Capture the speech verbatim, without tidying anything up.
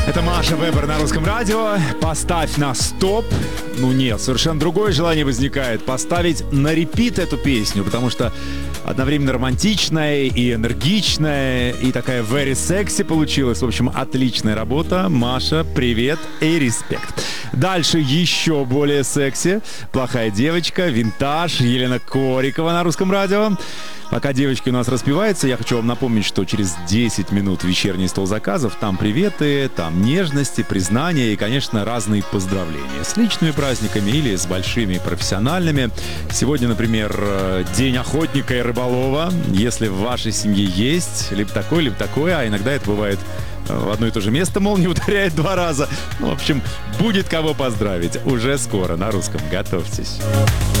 Это Маша Вебер на Русском радио. Поставь на стоп. Ну нет, совершенно другое желание возникает. Поставить на репит эту песню, потому что одновременно романтичная и энергичная, и такая very sexy получилась. В общем, отличная работа. Маша, привет и респект. Дальше еще более секси. Плохая девочка, винтаж, Елена Корикова на Русском радио. Пока девочки у нас распеваются, я хочу вам напомнить, что через десять минут вечерний стол заказов. Там приветы, там нежности, признания и, конечно, разные поздравления. С личными праздниками или с большими профессиональными. Сегодня, например, День охотника и рыболова. Если в вашей семье есть либо такое, либо такое, а иногда это бывает в одно и то же место, мол, не ударяет два раза. Ну, в общем, будет кого поздравить. Уже скоро на Русском. Готовьтесь.